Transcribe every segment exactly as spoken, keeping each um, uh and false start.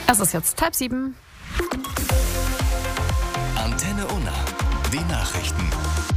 Es ist jetzt halb sieben. Antenne Unna, die Nachrichten.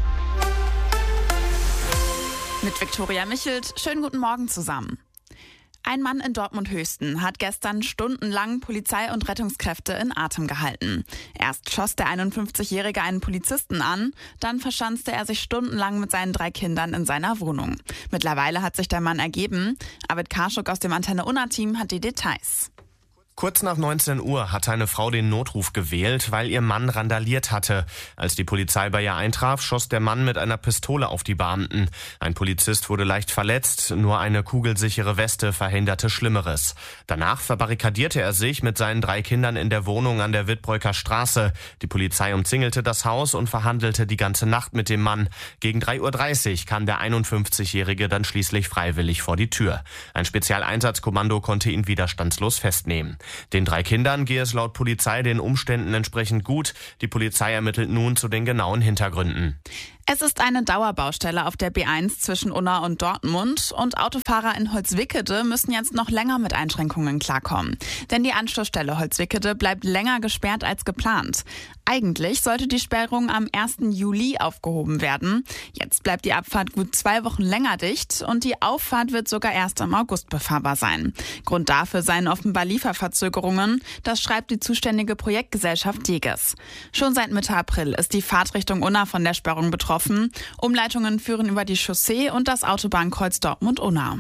Mit Viktoria Michelt. Schönen guten Morgen zusammen. Ein Mann in Dortmund-Höchsten hat gestern stundenlang Polizei und Rettungskräfte in Atem gehalten. Erst schoss der einundfünfzigjährige einen Polizisten an, dann verschanzte er sich stundenlang mit seinen drei Kindern in seiner Wohnung. Mittlerweile hat sich der Mann ergeben. Arvid Karschuk aus dem Antenne Unna-Team hat die Details. Kurz nach neunzehn Uhr hatte eine Frau den Notruf gewählt, weil ihr Mann randaliert hatte. Als die Polizei bei ihr eintraf, schoss der Mann mit einer Pistole auf die Beamten. Ein Polizist wurde leicht verletzt, nur eine kugelsichere Weste verhinderte Schlimmeres. Danach verbarrikadierte er sich mit seinen drei Kindern in der Wohnung an der Wittbreuker Straße. Die Polizei umzingelte das Haus und verhandelte die ganze Nacht mit dem Mann. Gegen drei Uhr dreißig kam der einundfünfzigjährige dann schließlich freiwillig vor die Tür. Ein Spezialeinsatzkommando konnte ihn widerstandslos festnehmen. Den drei Kindern gehe es laut Polizei den Umständen entsprechend gut. Die Polizei ermittelt nun zu den genauen Hintergründen. Es ist eine Dauerbaustelle auf der B eins zwischen Unna und Dortmund und Autofahrer in Holzwickede müssen jetzt noch länger mit Einschränkungen klarkommen. Denn die Anschlussstelle Holzwickede bleibt länger gesperrt als geplant. Eigentlich sollte die Sperrung am ersten Juli aufgehoben werden. Jetzt bleibt die Abfahrt gut zwei Wochen länger dicht und die Auffahrt wird sogar erst im August befahrbar sein. Grund dafür seien offenbar Lieferverzögerungen. Das schreibt die zuständige Projektgesellschaft Deges. Schon seit Mitte April ist die Fahrt Richtung Unna von der Sperrung betroffen. Umleitungen führen über die Chaussee und das Autobahnkreuz Dortmund-Unna.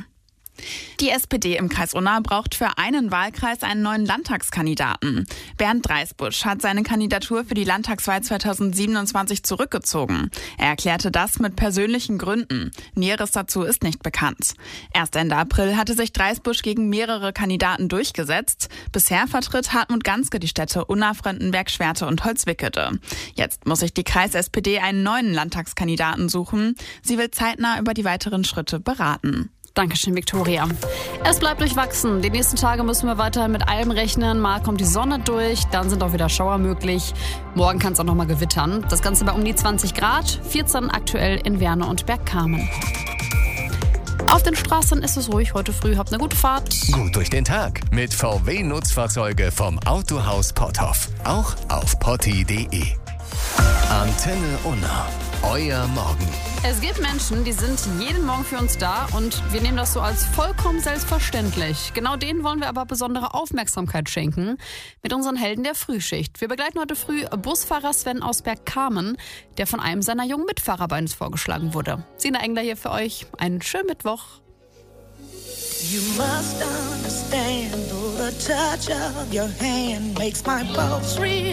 Die S P D im Kreis Unna braucht für einen Wahlkreis einen neuen Landtagskandidaten. Bernd Dreisbusch hat seine Kandidatur für die Landtagswahl zweitausendsiebenundzwanzig zurückgezogen. Er erklärte das mit persönlichen Gründen. Näheres dazu ist nicht bekannt. Erst Ende April hatte sich Dreisbusch gegen mehrere Kandidaten durchgesetzt. Bisher vertritt Hartmut Ganske die Städte Unna, Fröndenberg, Schwerte und Holzwickede. Jetzt muss sich die Kreis-S P D einen neuen Landtagskandidaten suchen. Sie will zeitnah über die weiteren Schritte beraten. Dankeschön, Viktoria. Es bleibt durchwachsen. Die nächsten Tage müssen wir weiterhin mit allem rechnen. Mal kommt die Sonne durch, dann sind auch wieder Schauer möglich. Morgen kann es auch noch mal gewittern. Das Ganze bei um die zwanzig Grad, vierzehn aktuell in Werne und Bergkamen. Auf den Straßen ist es ruhig heute früh. Habt eine gute Fahrt. Gut durch den Tag mit V W-Nutzfahrzeuge vom Autohaus Potthoff. Auch auf potti punkt de. Antenne Unna. Euer Morgen. Es gibt Menschen, die sind jeden Morgen für uns da und wir nehmen das so als vollkommen selbstverständlich. Genau denen wollen wir aber besondere Aufmerksamkeit schenken mit unseren Helden der Frühschicht. Wir begleiten heute früh Busfahrer Sven aus Bergkamen, der von einem seiner jungen Mitfahrer bei uns vorgeschlagen wurde. Sina Engler hier für euch. Einen schönen Mittwoch. You must understand, though the touch of your hand makes my pulse real.